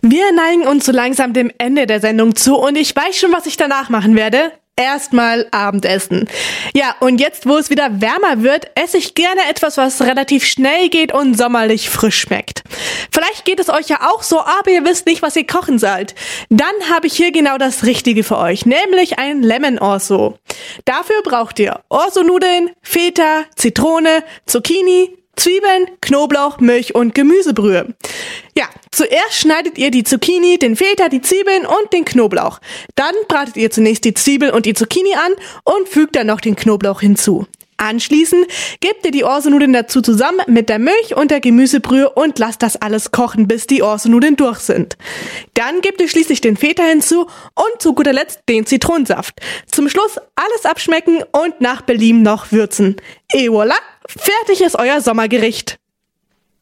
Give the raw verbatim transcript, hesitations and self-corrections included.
Wir neigen uns so langsam dem Ende der Sendung zu und ich weiß schon, was ich danach machen werde. Erstmal Abendessen. Ja, und jetzt, wo es wieder wärmer wird, esse ich gerne etwas, was relativ schnell geht und sommerlich frisch schmeckt. Vielleicht geht es euch ja auch so, aber ihr wisst nicht, was ihr kochen sollt. Dann habe ich hier genau das Richtige für euch, nämlich ein Lemon Orzo. Dafür braucht ihr Orzo-Nudeln, Feta, Zitrone, Zucchini, Zwiebeln, Knoblauch, Milch und Gemüsebrühe. Ja, zuerst schneidet ihr die Zucchini, den Feta, die Zwiebeln und den Knoblauch. Dann bratet ihr zunächst die Zwiebeln und die Zucchini an und fügt dann noch den Knoblauch hinzu. Anschließend gebt ihr die Orzo-Nudeln dazu zusammen mit der Milch und der Gemüsebrühe und lasst das alles kochen, bis die Orzo-Nudeln durch sind. Dann gebt ihr schließlich den Feta hinzu und zu guter Letzt den Zitronensaft. Zum Schluss alles abschmecken und nach Belieben noch würzen. Et voilà, fertig ist euer Sommergericht.